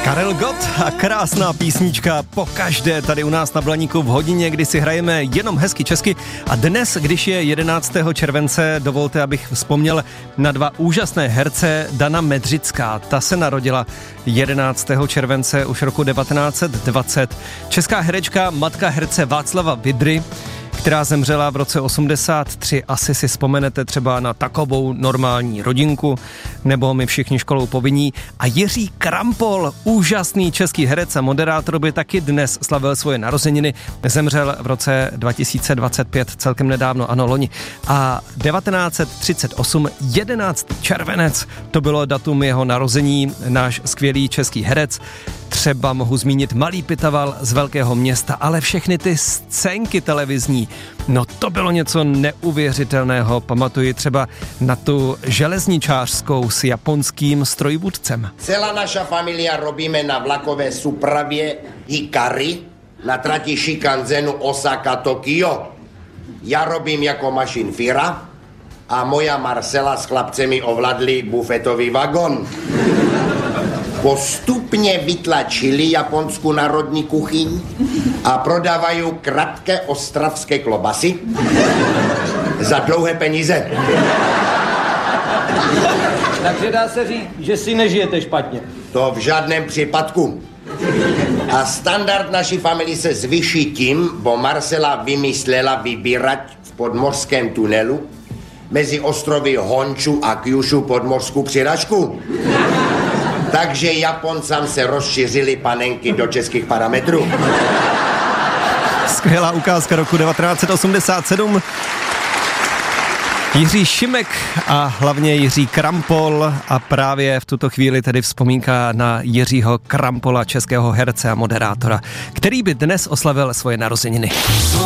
Karel Gott a krásná písnička pokaždé tady u nás na Blaníku v hodině, kdy si hrajeme jenom hezky česky. A dnes, když je 11. července, dovolte, abych vzpomněl na dva úžasné herce. Dana Medřická, ta se narodila 11. července už roku 1920. Česká herečka, matka herce Václava Vydry, která zemřela v roce 83. Asi si vzpomenete třeba na Takovou normální rodinku, nebo My všichni školou povinní. A Jiří Krampol, úžasný český herec a moderátor, by taky dnes slavil svoje narozeniny. Zemřel v roce 2025, celkem nedávno, ano, loni. A 1938, 11. červenec, to bylo datum jeho narození, náš skvělý český herec. Třeba mohu zmínit Malý Pitaval z Velkého Města, ale všechny ty scénky televizní, no to bylo něco neuvěřitelného. Pamatuji třeba na tu železničářskou s japonským strojvůdcem. Celá naša familia robíme na vlakové súpravě Hikari na trati Shinkanzenu Osaka-Tokio. Já robím jako mašinfíra a moja Marcela s chlapcemi ovládli bufetový vagon. Postupně vytlačili japonskou národní kuchyň a prodávají krátké ostravské klobasy za dlouhé peníze. Takže dá se říct, že si nežijete špatně. To v žádném případku. A standard naší familie se zvýší tím, bo Marcela vymyslela vybírat v podmořském tunelu mezi ostrovy Honču a Kyushu podmořskou přirážku. Takže Japoncám se rozšířily panenky do českých parametrů. Skvělá ukázka roku 1987. Jiří Šimek a hlavně Jiří Krampol a právě v tuto chvíli tedy vzpomínka na Jiřího Krampola, českého herce a moderátora, který by dnes oslavil svoje narozeniny.